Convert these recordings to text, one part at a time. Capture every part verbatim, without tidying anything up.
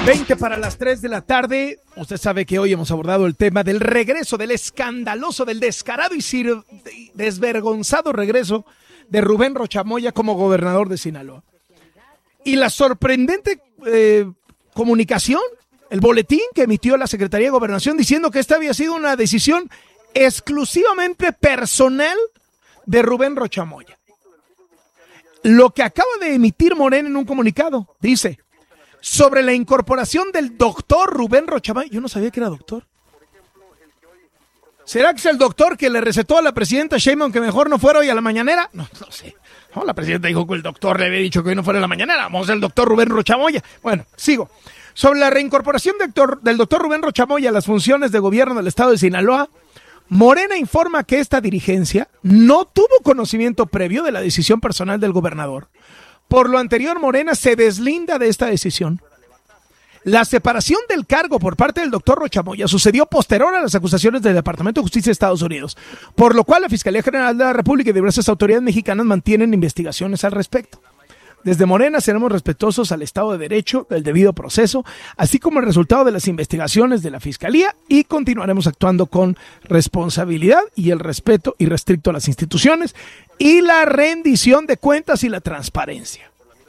veinte para las tres de la tarde. Usted sabe que hoy hemos abordado el tema del regreso, del escandaloso, del descarado y sir- desvergonzado regreso de Rubén Rocha Moya como gobernador de Sinaloa. Y la sorprendente eh, comunicación, el boletín que emitió la Secretaría de Gobernación diciendo que esta había sido una decisión exclusivamente personal de Rubén Rocha Moya. Lo que acaba de emitir Morena en un comunicado, dice, sobre la incorporación del doctor Rubén Rocha Moya. Yo no sabía que era doctor. ¿Será que es el doctor que le recetó a la presidenta Sheinbaum que mejor no fuera hoy a la mañanera? No, no sé. No, la presidenta dijo que el doctor le había dicho que hoy no fuera a la mañanera. Vamos al doctor Rubén Rocha Moya. Bueno, sigo. Sobre la reincorporación del doctor, del doctor Rubén Rocha Moya a las funciones de gobierno del estado de Sinaloa, Morena informa que esta dirigencia no tuvo conocimiento previo de la decisión personal del gobernador. Por lo anterior, Morena se deslinda de esta decisión. La separación del cargo por parte del doctor Rocha Moya sucedió posterior a las acusaciones del Departamento de Justicia de Estados Unidos, por lo cual la Fiscalía General de la República y diversas autoridades mexicanas mantienen investigaciones al respecto. Desde Morena seremos respetuosos al Estado de Derecho, del debido proceso, así como el resultado de las investigaciones de la Fiscalía, y continuaremos actuando con responsabilidad y el respeto irrestricto a las instituciones y la rendición de cuentas y la transparencia.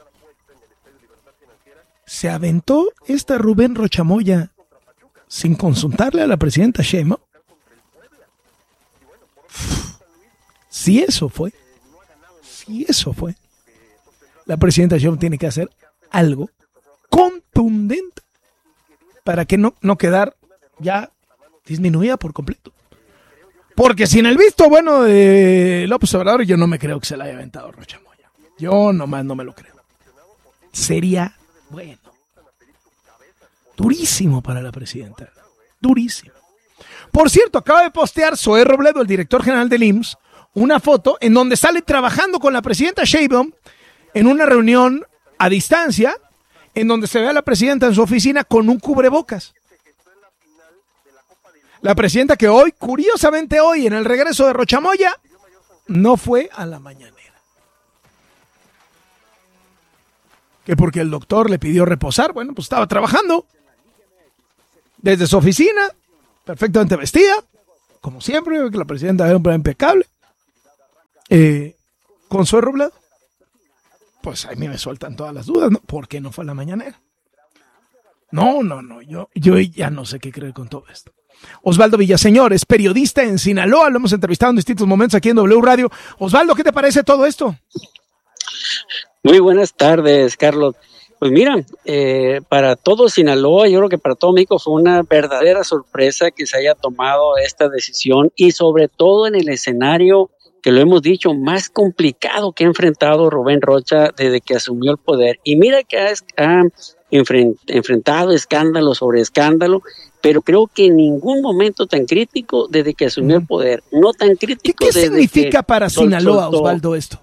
¿Se aventó esta Rubén Rocha Moya sin consultarle a la presidenta Sheinbaum? Si eso fue, si eso fue, la presidenta Sheinbaum tiene que hacer algo contundente para que no, no quedar ya disminuida por completo. Porque sin el visto bueno de López Obrador, yo no me creo que se la haya aventado Rocha Moya. Yo nomás no me lo creo. Sería bueno. Durísimo para la presidenta. Durísimo. Por cierto, acaba de postear Zoé Robledo, el director general del I M S S, una foto en donde sale trabajando con la presidenta Sheinbaum en una reunión a distancia, en donde se ve a la presidenta en su oficina con un cubrebocas. La presidenta que hoy, curiosamente hoy, en el regreso de Rocha Moya, no fue a la mañanera. Que porque el doctor le pidió reposar, bueno, pues estaba trabajando desde su oficina, perfectamente vestida, como siempre, que la presidenta era un plan impecable, eh, con Zoé Robledo. Pues a mí me sueltan todas las dudas, ¿no? ¿Por qué no fue a la mañanera? No, no, no, yo, yo ya no sé qué creer con todo esto. Osvaldo Villaseñor es periodista en Sinaloa, lo hemos entrevistado en distintos momentos aquí en W Radio. Osvaldo, ¿qué te parece todo esto? Muy buenas tardes, Carlos. Pues mira, eh, para todo Sinaloa, yo creo que para todo México fue una verdadera sorpresa que se haya tomado esta decisión, y sobre todo en el escenario, que lo hemos dicho, más complicado que ha enfrentado Rubén Rocha desde que asumió el poder. Y mira que ha, ha enfrentado escándalo sobre escándalo, pero creo que en ningún momento tan crítico desde que asumió el poder. No tan crítico. ¿Qué, qué desde significa que para sol, Sinaloa, soltó. Osvaldo, esto?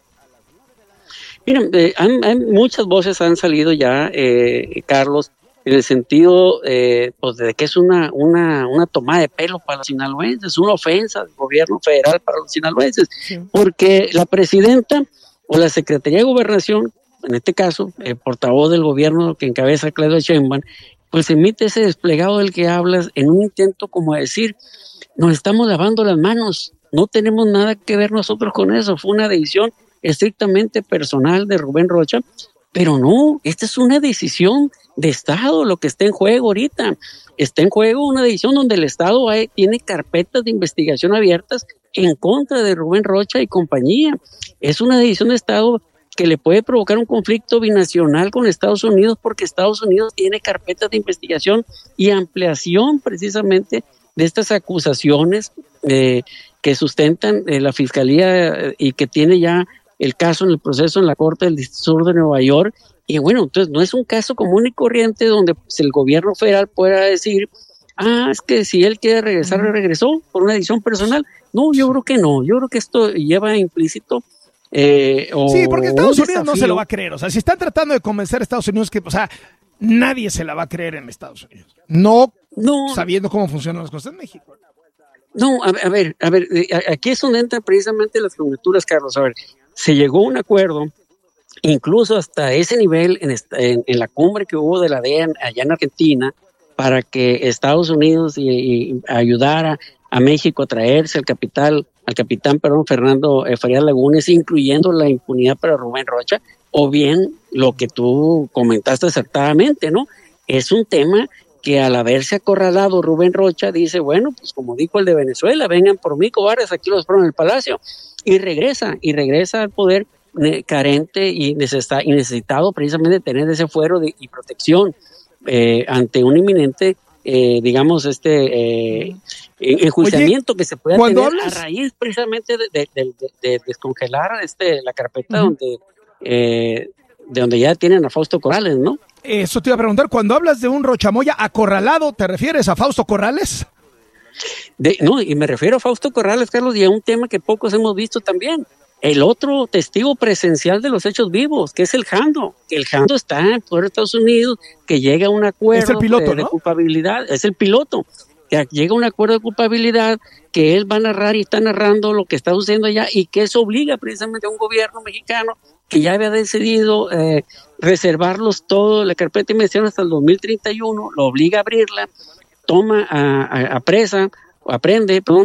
Miren, eh, han, han, muchas voces han salido ya, eh, Carlos, en el sentido eh, pues de que es una, una, una tomada de pelo para los sinaloenses, una ofensa del gobierno federal para los sinaloenses, sí. Porque la presidenta o la Secretaría de Gobernación, en este caso, el portavoz del gobierno que encabeza Claudia Sheinbaum, pues emite ese desplegado del que hablas en un intento como de decir, nos estamos lavando las manos, no tenemos nada que ver nosotros con eso, fue una decisión estrictamente personal de Rubén Rocha, pero no, esta es una decisión de Estado, lo que está en juego ahorita. Está en juego una decisión donde el Estado hay, tiene carpetas de investigación abiertas en contra de Rubén Rocha y compañía. Es una decisión de Estado que le puede provocar un conflicto binacional con Estados Unidos, porque Estados Unidos tiene carpetas de investigación y ampliación precisamente de estas acusaciones eh, que sustentan eh, la Fiscalía eh, y que tiene ya el caso en el proceso en la Corte del Distrito Sur de Nueva York. Y bueno, entonces no es un caso común y corriente donde pues, el gobierno federal pueda decir, ah, es que si él quiere regresar, regresó por una decisión personal. No, yo creo que no, yo creo que esto lleva implícito eh, o sí, porque Estados Unidos desafío. No se lo va a creer, o sea, si están tratando de convencer a Estados Unidos que, o sea, nadie se la va a creer en Estados Unidos, no, no sabiendo cómo funcionan las cosas en México. No, a, a ver, a ver, aquí es donde entran precisamente las conjeturas, Carlos. A ver, se llegó a un acuerdo incluso hasta ese nivel en, esta, en, en la cumbre que hubo de la D E A allá en Argentina, para que Estados Unidos y, y ayudara a México a traerse al capital, al capitán, perdón, Fernando eh, Farías Lagunes, incluyendo la impunidad para Rubén Rocha, o bien lo que tú comentaste acertadamente, ¿no? Es un tema que al haberse acorralado Rubén Rocha dice, bueno, pues como dijo el de Venezuela, vengan por mí, cobardes, aquí los espero en el palacio, y regresa, y regresa al poder eh, carente y, necesita, y necesitado precisamente tener ese fuero de, y protección eh, ante un inminente, eh, digamos, este eh, enjuiciamiento que se pueda tener hablas... a raíz precisamente de, de, de, de, de descongelar este la carpeta uh-huh. donde eh, de donde ya tienen a Fausto Corrales, ¿no? Eso te iba a preguntar, cuando hablas de un Rochamoya acorralado, ¿te refieres a Fausto Corrales? De, no, y me refiero a Fausto Corrales, Carlos, y a un tema que pocos hemos visto también. El otro testigo presencial de los hechos vivos, que es el Jando, que el Jando está en el poder de Estados Unidos, que llega a un acuerdo es el piloto, de, de ¿no? culpabilidad, es el piloto, que llega a un acuerdo de culpabilidad, que él va a narrar y está narrando lo que está sucediendo allá, y que eso obliga precisamente a un gobierno mexicano que ya había decidido eh, reservarlos todo, la carpeta de investigación hasta el dos mil treinta y uno, lo obliga a abrirla, toma a, a, a presa, o aprende, perdón,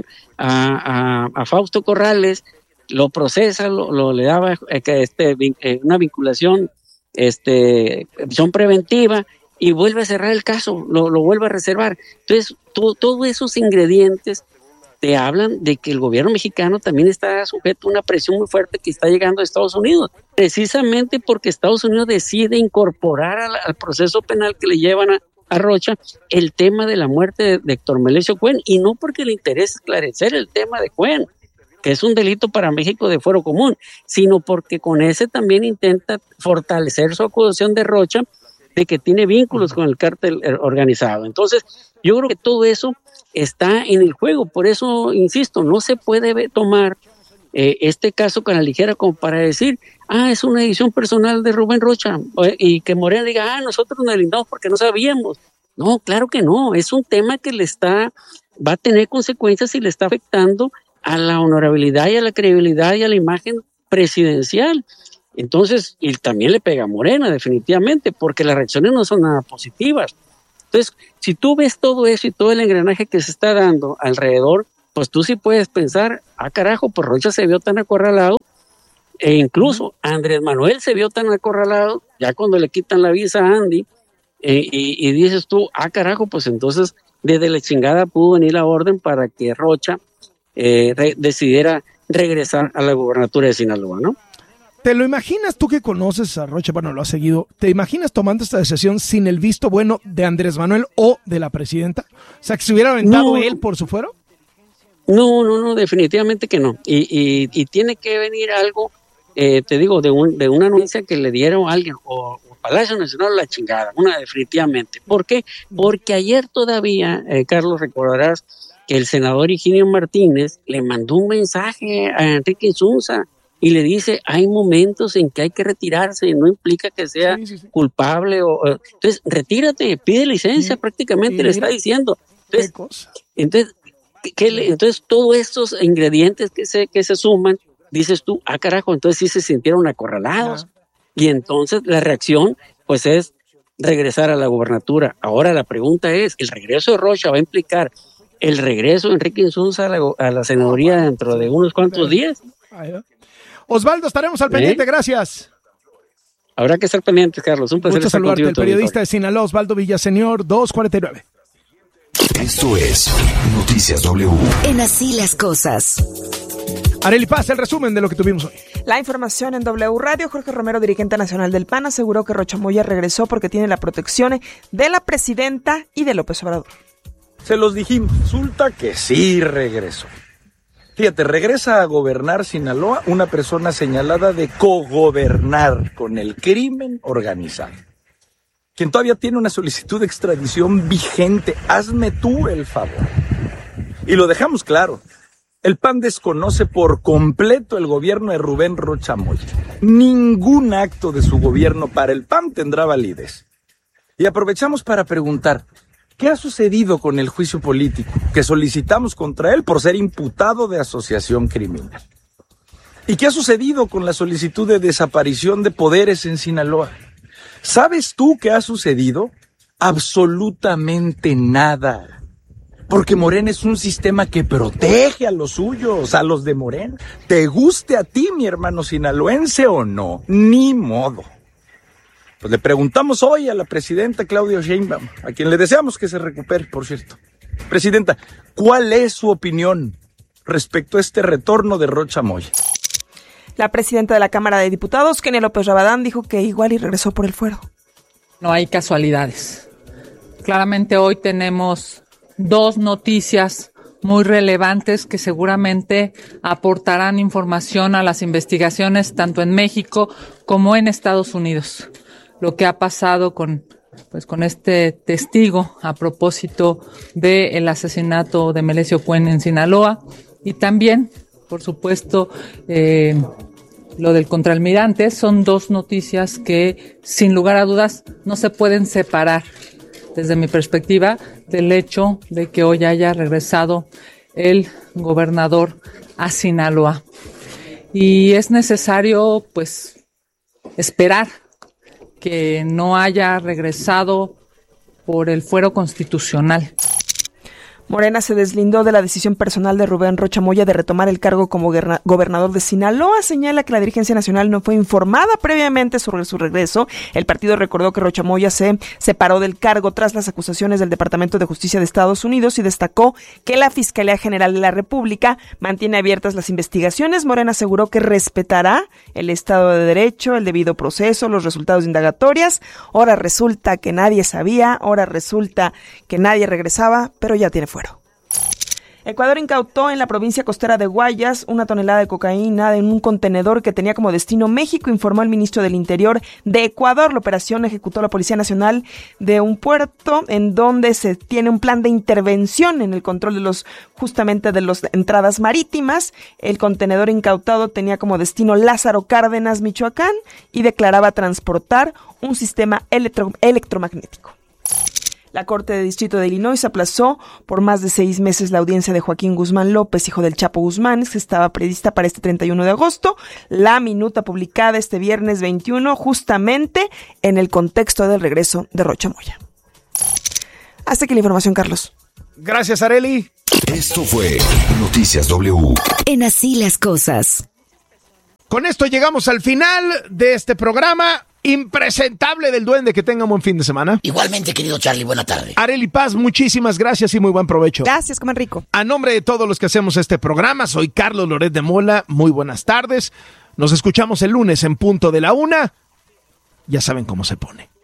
a, a, a Fausto Corrales, lo procesa, lo, lo le daba eh, este, eh, una vinculación, este, prisión preventiva, y vuelve a cerrar el caso, lo, lo vuelve a reservar. Entonces, to, todos esos ingredientes te hablan de que el gobierno mexicano también está sujeto a una presión muy fuerte que está llegando a Estados Unidos, precisamente porque Estados Unidos decide incorporar al, al proceso penal que le llevan a, a Rocha el tema de la muerte de, de Héctor Melesio Cuen, y no porque le interese esclarecer el tema de Cuen, que es un delito para México de fuero común, sino porque con ese también intenta fortalecer su acusación de Rocha de que tiene vínculos con el cártel organizado. Entonces, yo creo que todo eso está en el juego, por eso, insisto, no se puede tomar eh, este caso con la ligera como para decir, ah, es una decisión personal de Rubén Rocha, y que Morena diga, ah, nosotros nos deslindamos porque no sabíamos. No, claro que no, es un tema que le está, va a tener consecuencias y le está afectando a la honorabilidad y a la credibilidad y a la imagen presidencial. Entonces, y también le pega a Morena, definitivamente, porque las reacciones no son nada positivas. Entonces, si tú ves todo eso y todo el engranaje que se está dando alrededor, pues tú sí puedes pensar, ah, carajo, pues Rocha se vio tan acorralado, e incluso Andrés Manuel se vio tan acorralado, ya cuando le quitan la visa a Andy, eh, y, y dices tú, ah, carajo, pues entonces desde la chingada pudo venir la orden para que Rocha eh, re- decidiera regresar a la gubernatura de Sinaloa, ¿no? ¿Te lo imaginas tú que conoces a Rocha? Bueno, lo has seguido. ¿Te imaginas tomando esta decisión sin el visto bueno de Andrés Manuel o de la presidenta? O sea, que se hubiera aventado no, él por su fuero. No, no, no, definitivamente que no. Y, y, y tiene que venir algo, eh, te digo, de, un, de una anuencia que le dieron a alguien, o, o Palacio Nacional, la chingada, una definitivamente. ¿Por qué? Porque ayer todavía, eh, Carlos, recordarás que el senador Higinio Martínez le mandó un mensaje a Enrique Insunza, y le dice, hay momentos en que hay que retirarse, no implica que sea sí, sí, sí. culpable, o, o entonces retírate, pide licencia, sí, prácticamente sí, le está diciendo. Entonces, entonces, ¿qué le, entonces todos estos ingredientes que se, que se suman, dices tú, ah carajo, entonces sí se sintieron acorralados. Ah. Y entonces la reacción, pues es regresar a la gubernatura. Ahora la pregunta es, ¿el regreso de Rocha va a implicar el regreso de Enrique Insunza a la, a la senaduría dentro de unos cuantos días? Osvaldo, estaremos al pendiente, ¿Eh? Gracias. Habrá que estar pendientes, Carlos. Un placer estar saludarte. El periodista de Sinaloa, Osvaldo Villaseñor, dos cuarenta y nueve. Esto es Noticias W. En Así las Cosas. Arely Paz, el resumen de lo que tuvimos hoy. La información en W Radio. Jorge Romero, dirigente nacional del P A N, aseguró que Rochamoya regresó porque tiene la protección de la presidenta y de López Obrador. Se los dijimos. Resulta que sí regresó. Fíjate, regresa a gobernar Sinaloa una persona señalada de cogobernar con el crimen organizado, quien todavía tiene una solicitud de extradición vigente. Hazme tú el favor. Y lo dejamos claro, el P A N desconoce por completo el gobierno de Rubén Rocha Moya. Ningún acto de su gobierno para el P A N tendrá validez. Y aprovechamos para preguntar, ¿qué ha sucedido con el juicio político que solicitamos contra él por ser imputado de asociación criminal? ¿Y qué ha sucedido con la solicitud de desaparición de poderes en Sinaloa? ¿Sabes tú qué ha sucedido? Absolutamente nada. Porque Morena es un sistema que protege a los suyos, a los de Morena. ¿Te guste a ti, mi hermano sinaloense, o no? Ni modo. Pues le preguntamos hoy a la presidenta Claudia Sheinbaum, a quien le deseamos que se recupere, por cierto. Presidenta, ¿cuál es su opinión respecto a este retorno de Rocha Moya? La presidenta de la Cámara de Diputados, Kenia López Rabadán, dijo que igual y regresó por el fuero. No hay casualidades. Claramente hoy tenemos dos noticias muy relevantes que seguramente aportarán información a las investigaciones tanto en México como en Estados Unidos. Lo que ha pasado con, pues, con este testigo a propósito del asesinato de Melesio Cuen en Sinaloa y también, por supuesto, eh, lo del contraalmirante. Son dos noticias que, sin lugar a dudas, no se pueden separar, desde mi perspectiva, del hecho de que hoy haya regresado el gobernador a Sinaloa. Y es necesario, pues, esperar que no haya regresado por el fuero constitucional. Morena se deslindó de la decisión personal de Rubén Rocha Moya de retomar el cargo como gobernador de Sinaloa. Señala que la dirigencia nacional no fue informada previamente sobre su regreso. El partido recordó que Rocha Moya se separó del cargo tras las acusaciones del Departamento de Justicia de Estados Unidos y destacó que la Fiscalía General de la República mantiene abiertas las investigaciones. Morena aseguró que respetará el Estado de Derecho, el debido proceso, los resultados de indagatorias. Ahora resulta que nadie sabía, ahora resulta que nadie regresaba, pero ya tiene fuero. Ecuador incautó en la provincia costera de Guayas una tonelada de cocaína en un contenedor que tenía como destino México, informó el ministro del Interior de Ecuador. La operación ejecutó la Policía Nacional de un puerto en donde se tiene un plan de intervención en el control de los, justamente de las entradas marítimas. El contenedor incautado tenía como destino Lázaro Cárdenas, Michoacán, y declaraba transportar un sistema electro, electromagnético. La Corte de Distrito de Illinois aplazó por más de seis meses la audiencia de Joaquín Guzmán López, hijo del Chapo Guzmán, que estaba prevista para este treinta y uno de agosto. La minuta publicada este viernes veintiuno, justamente en el contexto del regreso de Rocha Moya. Hasta aquí la información, Carlos. Gracias, Arely. Esto fue Noticias W. En Así las Cosas. Con esto llegamos al final de este programa impresentable del Duende. Que tengan buen fin de semana. Igualmente, querido Charlie, buena tarde. Arely Paz, muchísimas gracias y muy buen provecho. Gracias, coman rico. A nombre de todos los que hacemos este programa, soy Carlos Loret de Mola. Muy buenas tardes. Nos escuchamos el lunes en punto de la una. Ya saben cómo se pone.